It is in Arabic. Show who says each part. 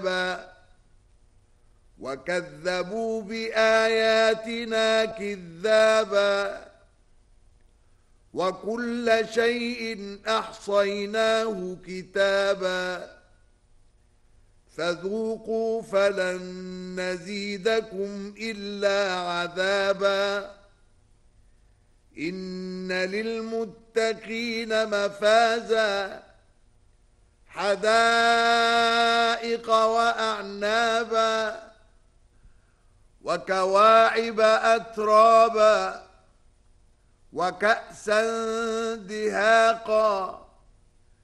Speaker 1: وكذبوا بآياتنا كذابا وكل شيء أحصيناه كتابا فذوقوا فلن نزيدكم إلا عذابا إن للمتقين مفازا حدائق وأعنابا وكواعب أترابا وكأسا دهاقا